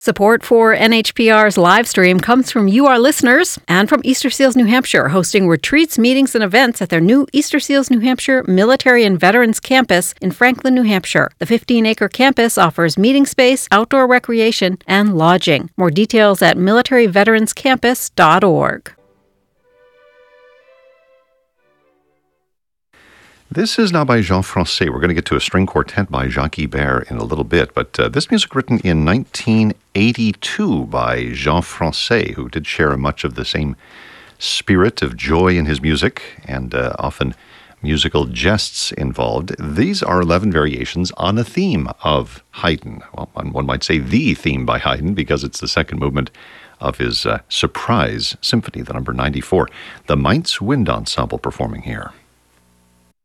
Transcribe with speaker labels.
Speaker 1: Support for NHPR's live stream comes from you, our listeners, and from Easter Seals New Hampshire, hosting retreats, meetings, and events at their new Easter Seals New Hampshire Military and Veterans Campus in Franklin, New Hampshire. The 15-acre campus offers meeting space, outdoor recreation, and lodging. More details at militaryveteranscampus.org.
Speaker 2: This is now by Jean Francais. We're going to get to a string quartet by Jacques Ibert in a little bit, but this music written in 1982 by Jean Francais, who did share much of the same spirit of joy in his music and often musical jests involved. These are 11 variations on a theme of Haydn. Well, one might say the theme by Haydn because it's the second movement of his Surprise Symphony, the number 94. The Mainz Wind Ensemble performing here.